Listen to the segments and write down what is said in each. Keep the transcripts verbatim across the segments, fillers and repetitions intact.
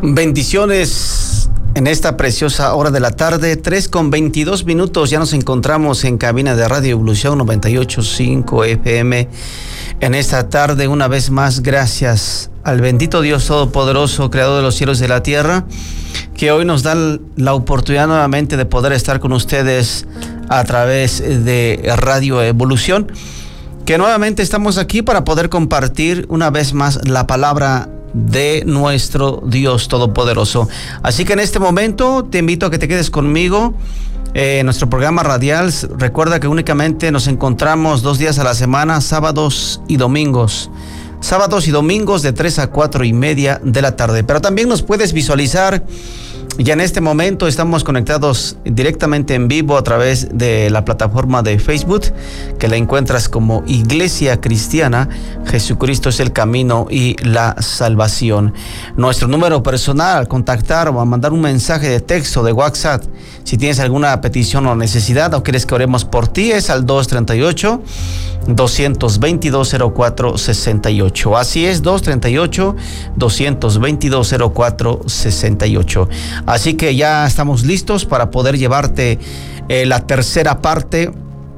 Bendiciones en esta preciosa hora de la tarde, tres con veintidós minutos. Ya nos encontramos en cabina de Radio Evolución noventa y ocho punto cinco F M. En esta tarde, una vez más, gracias al bendito Dios Todopoderoso, Creador de los cielos y de la tierra, que hoy nos da la oportunidad nuevamente de poder estar con ustedes a través de Radio Evolución, que nuevamente estamos aquí para poder compartir una vez más la palabra de nuestro Dios Todopoderoso. Así que en este momento te invito a que te quedes conmigo en eh, nuestro programa radial. Recuerda que únicamente nos encontramos dos días a la semana, sábados y domingos. Sábados y domingos de tres a cuatro y media de la tarde. Pero también nos puedes visualizar. Ya en este momento estamos conectados directamente en vivo a través de la plataforma de Facebook, que la encuentras como Iglesia Cristiana Jesucristo es el Camino y la Salvación. Nuestro número personal al contactar o a mandar un mensaje de texto de WhatsApp, si tienes alguna petición o necesidad o quieres que oremos por ti, es al dos treinta y ocho, doscientos veintidós, cero cuatro sesenta y ocho. Así es, dos treinta y ocho, doscientos veintidós, cero cuatro sesenta y ocho. Así que ya estamos listos para poder llevarte eh, la tercera parte,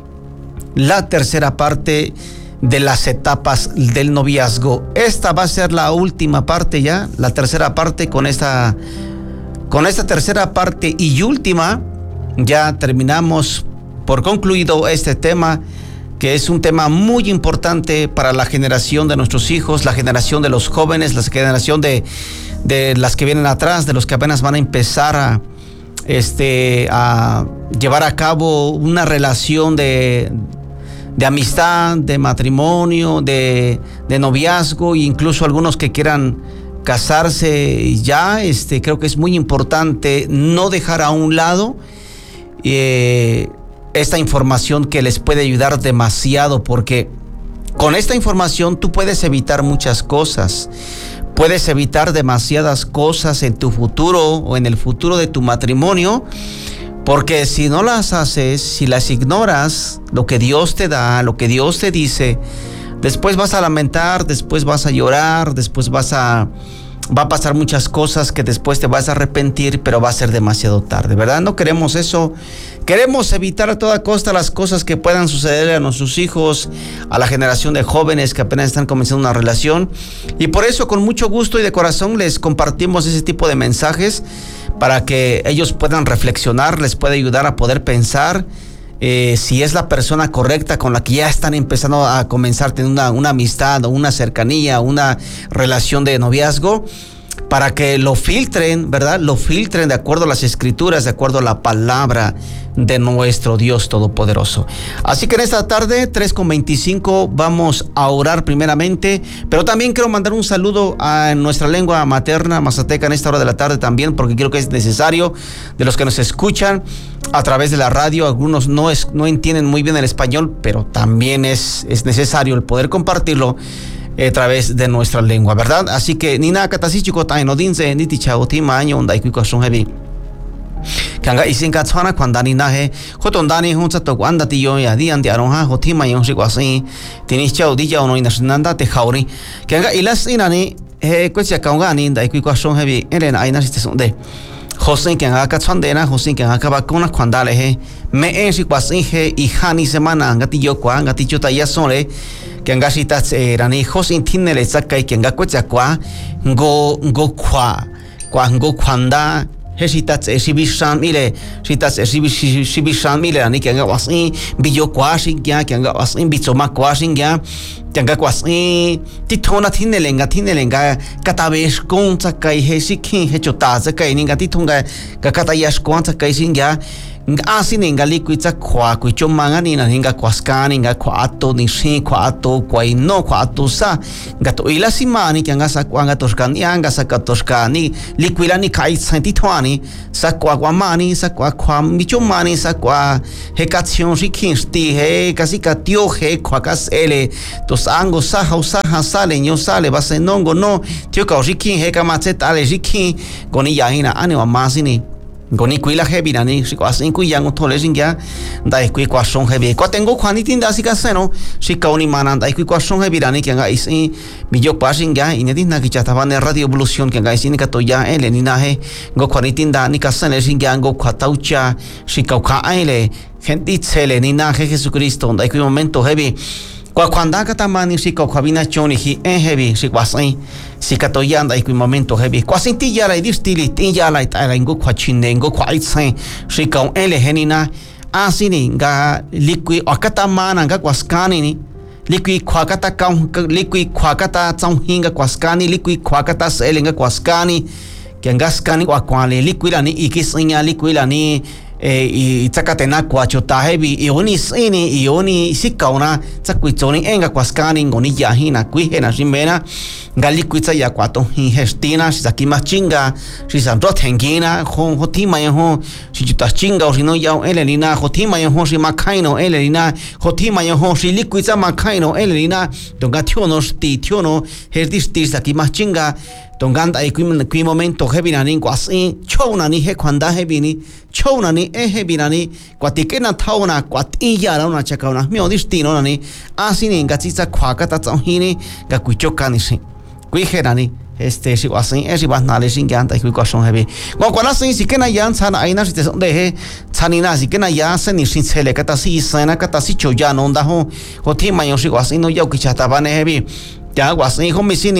la tercera parte de las etapas del noviazgo. Esta va a ser la última parte ya, la tercera parte. Con esta, con esta tercera parte y última, ya terminamos por concluido este tema, que es un tema muy importante para la generación de nuestros hijos, la generación de los jóvenes, la generación de, de las que vienen atrás, de los que apenas van a empezar a, este, a llevar a cabo una relación de, de amistad, de matrimonio, de, de noviazgo, e incluso algunos que quieran casarse ya. Este, creo que es muy importante no dejar a un lado eh, esta información, que les puede ayudar demasiado, porque con esta información tú puedes evitar muchas cosas. Puedes evitar demasiadas cosas en tu futuro o en el futuro de tu matrimonio, porque si no las haces, si las ignoras, lo que Dios te da, lo que Dios te dice, después vas a lamentar, después vas a llorar, después vas a... va a pasar muchas cosas que después te vas a arrepentir, pero va a ser demasiado tarde, ¿verdad? No queremos eso. Queremos evitar a toda costa las cosas que puedan suceder a nuestros hijos, a la generación de jóvenes que apenas están comenzando una relación. Y por eso, con mucho gusto y de corazón, les compartimos ese tipo de mensajes para que ellos puedan reflexionar, les puede ayudar a poder pensar Eh, si es la persona correcta con la que ya están empezando a comenzar a tener una, una amistad o una cercanía, una relación de noviazgo, para que lo filtren, ¿verdad? Lo filtren de acuerdo a las escrituras, de acuerdo a la palabra de nuestro Dios Todopoderoso. Así que en esta tarde, tres con veinticinco, vamos a orar primeramente, pero también quiero mandar un saludo a nuestra lengua materna, mazateca, en esta hora de la tarde también, porque creo que es necesario, de los que nos escuchan a través de la radio. Algunos no, es, no entienden muy bien el español, pero también es, es necesario el poder compartirlo a través de nuestra lengua, ¿verdad? Así que nina katasichiko tai no dinse niti chao ti maño ndai ku kwasong hebi kanga isin ka tsana kwandani na he khotondani hunsa to kwanda ti yo ya di andi aron ha hoti maño si kwasi tinis chao di chao no inasnanda te khauri kanga ilas inani he kwcha kaunga ni ndai ku kwasong hebi eren aina si tesonde José que haga catsandena, José que haga vacunas cuando le me en kwasi he y hani semana ngati yo kwa ngati chuta ya sole que anga sita rani José tiene le sakai que anga kwcha kwa ngo ngo kwa kwa ngo kwanda he sita exhibition mile sita exhibition mile rani que anga wasi biyo kwa singya que anga wasi bichoma kwa singya Tanga kwasi titona tiene lenga tiene lenga katabesh kon sakai he sikin he chota sakai ninga titunga kakatayash kon sakai singya asi ninga liquidza kwa kucho manga ni ninga kwaska ninga kwato ni shi kwato kwai no kwato sa gato ila simani kanga sakwanga toskani anga sakatoskani liquila ni kai sentitwani sakwa kwamani sakwa kwa micho mani sakwa he katsion sikin sti he kasikatio he kwakasele tos ango saha saha sale nyo sale base nongo no tio ka rikin he kamatse tale rikin koni yahina ane wa masini Goni kuila hebi nani si kwa sin kuyang thole singya dai kui kwa song hebi kwa tengo khani tin da si ka seno si kauni mana dai kui kwa song hebi nani kyanga isi mi jok pa singya inedi na ki chata bane radio evolution kyanga isi ni ka to ya ele ni na he go khani tin da ni ka sene singya go khataucha si ka kha aile gente tsele ni na he Jesucristo dai kui momento hebi kwa kwanda kata mani si ka khabina choni hi en hebi si kwa sai si ka to yanda i momento hebi kwa sinti ya la distili tin ya la ta ngo kwa chinde ngo kwa itse si ka ele henina asini ga liqui akata mana ga kwa skani ni liqui kwa kata ka liqui kwa kata chong hinga kwa skani liqui kwa kata sele nga kwa skani kenga skani kwa kwa le liqui la ni ikisinya liqui la ni e tsakatena kwa chota hebi ioni sini ioni sikauna tsakui choni enga kwa skani ngoni yahina kui hena jimena gali kuitsa ya kwa to hi hestina saki machinga si santo tengina ho hotima ho si chuta chinga o si no ya elelina hotima ho si makaino elelina hotima ho si likuitsa makaino elelina donga tiono sti tiono herdistis saki machinga tonganda ai kui momento hebinani kwasi chona ni he khanda hebini chona ni e hebinani kwatikena thauna kwati ya na chakauna mio distino nani asini ngatitsa khwaka ta chahini ga kuchokani si kui herani este si wasin e si banale sin ganta kui kwashon hebi ko kwana sin sikena yan sana aina si de he chanina sikena ya se ni sin sele kata si sana kata si choya no nda ho hotima yo si wasin no yau kichata bane hebi ya wasin ho misini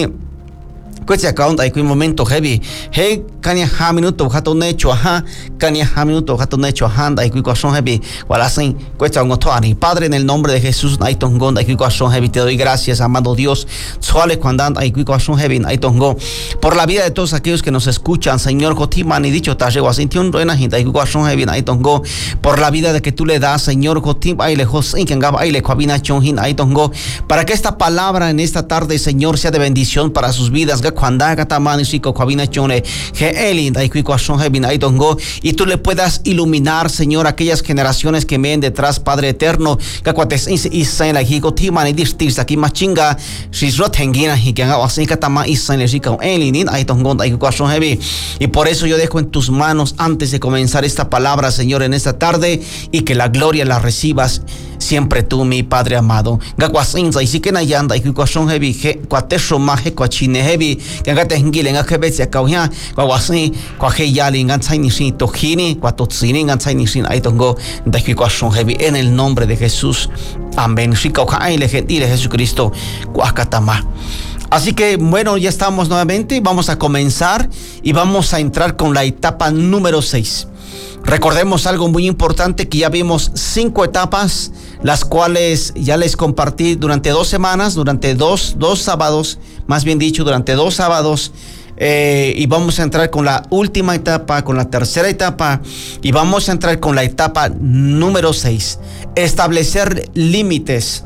Questi account ai qui momento heavy he kanya ha minuto hato necho ha kanya ha minuto hato necho handa ai qui corazón heavy wala sin questa un otani Padre en el nombre de Jesús ai tongo ai qui corazón heavy te doy gracias amado Dios suale cuando ai qui corazón heavy ai tongo por la vida de todos aquellos que nos escuchan Señor Jotima ni dicho ta llegó así un buena gente ai qui corazón heavy ai tongo por la vida de que tú le das Señor Jotima ai lejos en que ngaba ai le kwabina chonhin ai tongo para que esta palabra en esta tarde Señor sea de bendición para sus vidas cuando katamani siko kwabina chone que elin dai kui kwashon hebin ai dongo y tú le puedas iluminar Señor aquellas generaciones que ven detrás Padre eterno que cuates y sen la higo timani distis aquí machinga si rotengina y que haga así katama y sen le siko elin ai dongo dai kui kwashon hebi y por eso yo dejo en tus manos antes de comenzar esta palabra Señor en esta tarde y que la gloria la recibas siempre tú mi Padre amado gakwasinza isikena yanda i kwashon hebi he kwatesho mahe kwachine hebi que ngate ngile ngakebetsia kauhia kwawasi kwa he yali ngantsai sin tohini kwatotsini ngantsai sin aitongo ndaki kwashon hebi en el nombre de Jesús amén shika kaile gentile Jesucristo kwakatama. Así que bueno, ya estamos nuevamente, vamos a comenzar y vamos a entrar con la etapa número seis. Recordemos algo muy importante, que ya vimos cinco etapas, las cuales ya les compartí durante dos semanas, durante dos, dos sábados, más bien dicho, durante dos sábados, eh, y vamos a entrar con la última etapa, con la tercera etapa, y vamos a entrar con la etapa número seis, establecer límites,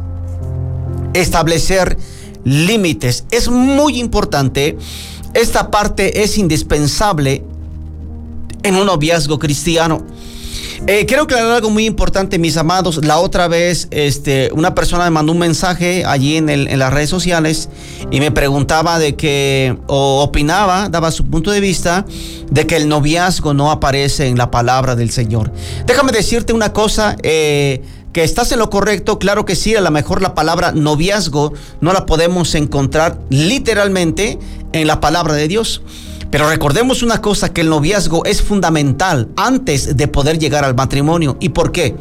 establecer límites. Es muy importante, esta parte es indispensable en un noviazgo cristiano. Eh, quiero aclarar algo muy importante, mis amados. La otra vez, este, una persona me mandó un mensaje allí en, el, en las redes sociales y me preguntaba de que, o opinaba, daba su punto de vista de que el noviazgo no aparece en la palabra del Señor. Déjame decirte una cosa, eh, que estás en lo correcto, claro que sí. A lo mejor la palabra noviazgo no la podemos encontrar literalmente en la palabra de Dios. Pero recordemos una cosa, que el noviazgo es fundamental antes de poder llegar al matrimonio. ¿Y por qué?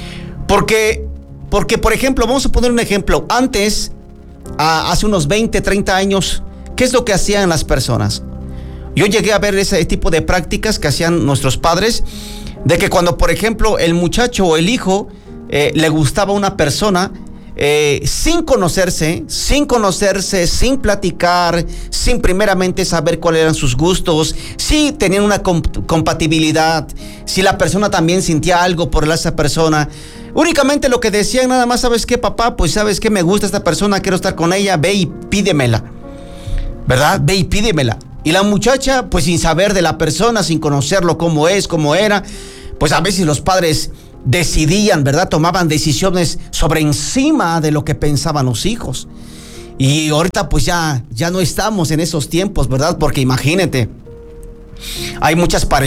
Porque, porque por ejemplo, vamos a poner un ejemplo. Antes, a, hace unos veinte, treinta años, ¿qué es lo que hacían las personas? Yo llegué a ver ese tipo de prácticas que hacían nuestros padres, de que cuando, por ejemplo, el muchacho o el hijo eh, le gustaba a una persona, Eh, sin conocerse, sin conocerse, sin platicar, sin primeramente saber cuáles eran sus gustos, si tenían una comp- compatibilidad, si la persona también sentía algo por esa persona. Únicamente lo que decían, nada más, ¿sabes qué, papá? Pues sabes que me gusta esta persona, quiero estar con ella, ve y pídemela, ¿verdad? Ve y pídemela. Y la muchacha, pues sin saber de la persona, sin conocerlo cómo es, cómo era, pues a veces los padres decidían, ¿verdad? Tomaban decisiones sobre encima de lo que pensaban los hijos. Y ahorita pues ya, ya no estamos en esos tiempos, ¿verdad? Porque imagínate, hay muchas parejas